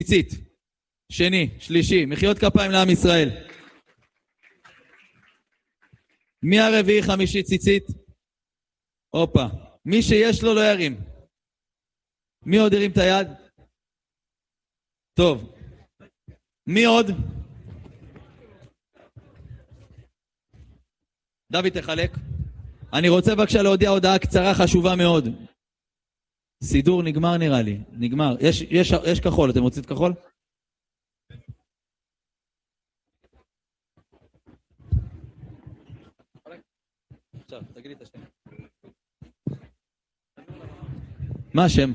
ציצית. שני, שלישי, מחיאות כפיים לעם ישראל. מי הרביעי, חמישי, ציצית? הופה. מי שיש לו לא ירים. מי עוד ירים את היד? טוב. מי עוד? דוד תחלק. אני רוצה בבקשה להודיע הודעה קצרה חשובה מאוד. סידור נגמר נראה לי. נגמר. יש כחול. אתם רוצים את כחול? עכשיו, תגיד לי את השם. מה השם?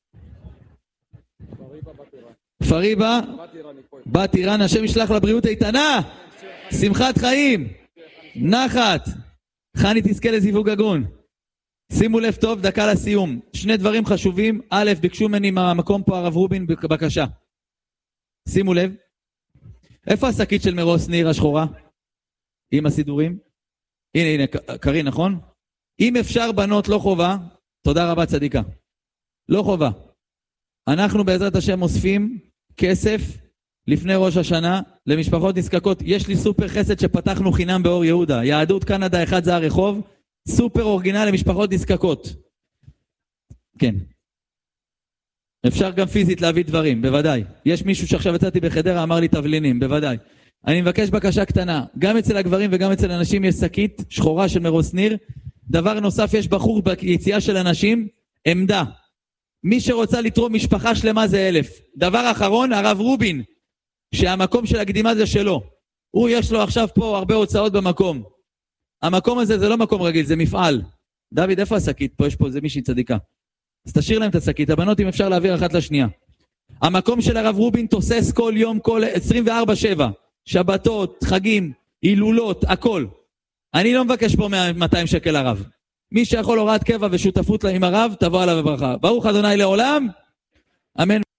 פריבה בת אירן, השם ישלח לבריאות איתנה, שמחת חיים, נחת, חני תזכה לזיווג הגון. שימו לב טוב, דקה לסיום. שני דברים חשובים. א', ביקשו ממני מהמקום פה הרב רובין בבקשה. שימו לב. איפה השקית של מרוס ניר השחורה? עם הסידורים? הנה, קרין, נכון? אם אפשר בנות, לא חובה. תודה רבה צדיקה. לא חובה. אנחנו בעזרת השם אוספים כסף לפני ראש השנה למשפחות נזקקות. יש לי סופר חסד שפתחנו חינם באור יהודה. יהדות קנדה 1 זה הרחוב. סופר אורגינל למשפחות נזקקות. כן. אפשר גם פיזית להביא דברים, בוודאי. יש מישהו שעכשיו יצאתי בחדרה, אמר לי תבלינים, בוודאי. אני מבקש בקשה קטנה. גם אצל הגברים וגם אצל אנשים יש שקית שחורה של מרוס ניר. דבר נוסף, יש בחור ביציאה של אנשים, עמדה. מי שרוצה לתרום משפחה שלמה זה 1,000. דבר אחרון, הרב רובין, שהמקום של הקדימה זה שלו. הוא יש לו עכשיו פה הרבה הוצאות במקום. המקום הזה זה לא מקום רגיל, זה מפעל. דוד, איפה השקית? פה יש פה, זה מישהי צדיקה. אז תשאיר להם את השקית. הבנות אם אפשר להעביר אחת לשנייה. המקום של הרב רובין תוסס כל יום, כל 24/7. שבתות, חגים, הילולות, הכל. אני לא מבקש פה 200 שקל הרב. מי שיכול הוראת קבע ושותפות עם הרב, תבוא עליו בברכה. ברוך ה' לעולם. אמן.